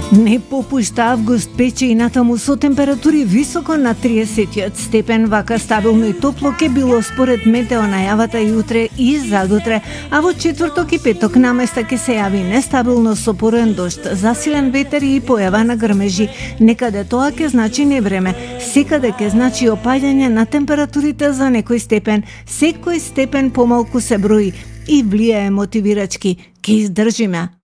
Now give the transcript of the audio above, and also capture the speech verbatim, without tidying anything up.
Не попушта август пече и натаму со температури високо на триесет степен, вака стабилно и топло ке било според метео најавата и утре и задутре, а во четврток и петок наместа ке се јави нестабилно со порен дожд, засилен ветер и појава на грмежи. Некаде тоа ке значи невреме, секаде ке значи опаѓање на температурите за некој степен, секој степен помалку се брои и влијае мотивирачки. Ке издржиме.